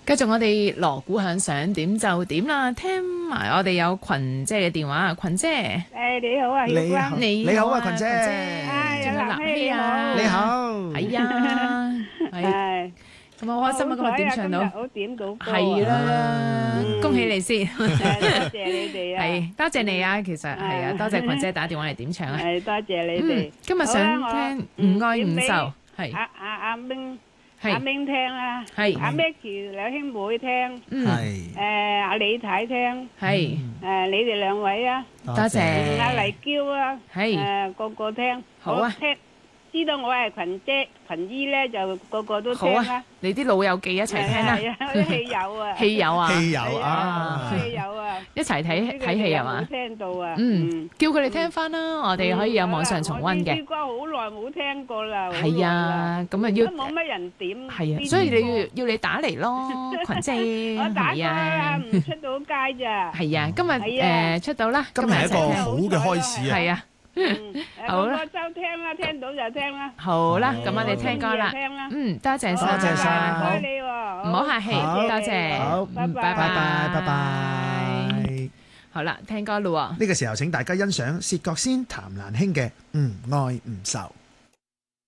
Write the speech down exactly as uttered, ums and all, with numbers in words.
繼續我哋鑼鼓響，想點就點啦，聽埋我哋有群姐嘅電話啊，群姐。 誒你好啊， 你好，你好啊，群姐。 係有立希啊， 你好。 係啊，係。咁好開心啊！今日點唱到， 好點到歌啊！ 係啦，恭喜你先。 多謝你哋啊！ 係多謝你啊，其實係啊，多謝群姐打電話嚟點唱啊！ 係多謝你哋。 今日想聽唔愛唔受，係阿阿阿明。阿明聽啦， 係阿 Maggie 兩兄妹聽， 係誒阿李太聽， 係誒你哋兩位啊， 多謝阿黎嬌啊， 係誒個個聽， 好啊， 聽知道我係群姐群姨咧，就個個都聽啦。 你啲老友記一齊聽啦， 啲戲友啊， 戲友啊， 戲友啊， 戲友啊， 一齊睇睇戲係嘛？ 聽到啊， 嗯，叫佢哋聽翻啦，我哋可以有網上重溫嘅。 呢啲歌好耐冇聽過啦， 係啊，咁啊要都冇乜人點， 係啊，所以你要要你打嚟咯，群姐， 我打過啦，唔出到街咋。 係啊，今日誒出到啦， 今日係一個好嘅開始啊， 係啊。 嗯， 好啦， 個個都聽啦，聽到就聽啦。 好啦，咁我哋聽歌啦。嗯，多謝晒， 多謝晒， 唔該你喎， 唔好客氣，多謝， 好， 拜拜， 拜拜，拜拜。 好啦，聽歌咯。 呢個時候請大家欣賞薛覺先、譚蘭卿嘅《唔愛唔受》。